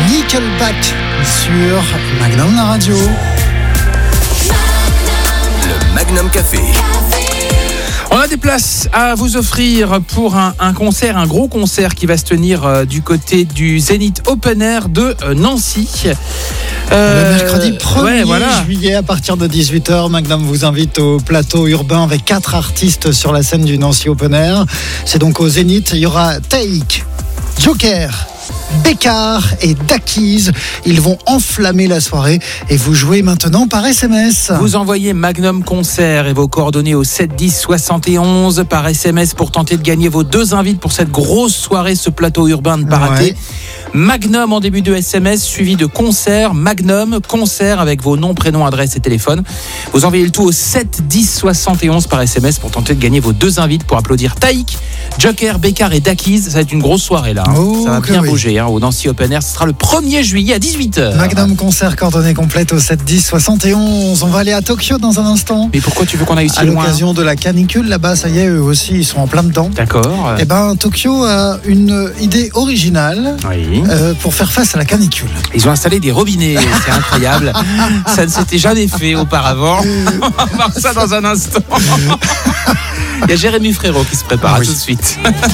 Nickelback sur Magnum la radio. Le Magnum Café. On a des places à vous offrir pour un concert, un gros concert qui va se tenir du côté du Zénith Open Air de Nancy. Le mercredi 1er juillet à partir de 18h, Magnum vous invite au plateau urbain avec 4 artistes sur la scène du Nancy Open Air. C'est donc au Zénith, il y aura Take, Joker, Bécard et Dakiz. Ils vont enflammer la soirée et vous jouez maintenant par SMS. Vous envoyez Magnum Concert et vos coordonnées au 7 10 71 par SMS pour tenter de gagner vos 2 invites pour cette grosse soirée, ce plateau urbain de pas rater. Magnum en début de SMS suivi de concert, Magnum concert avec vos noms, prénoms, adresses et téléphones. Vous envoyez le tout au 7 10 71 par SMS pour tenter de gagner vos 2 invites pour applaudir Taïk, Joker, Bécard et Dakiz. Ça va être une grosse soirée là. Ça va bien bouger au Nancy Open Air. Ce sera le 1er juillet à 18h. Magnum concert, coordonnées complètes au 7 10 71. On va aller à Tokyo dans un instant. Mais pourquoi tu veux qu'on aille si loin ? À loin ? l'occasion de la canicule là-bas, ça y est, eux aussi, ils sont en plein dedans. D'accord. Eh ben, Tokyo a une idée originale. Oui. Pour faire face à la canicule. Ils ont installé des robinets, c'est incroyable. Ça ne s'était jamais fait auparavant. On va voir ça dans un instant. Il y a Jérémy Frérot qui se prépare tout de suite.